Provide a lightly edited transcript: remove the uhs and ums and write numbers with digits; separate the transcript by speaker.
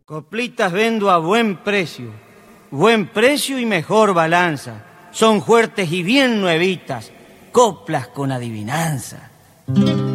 Speaker 1: Coplitas vendo a buen precio y mejor balanza. Son fuertes y bien nuevitas, coplas con adivinanza.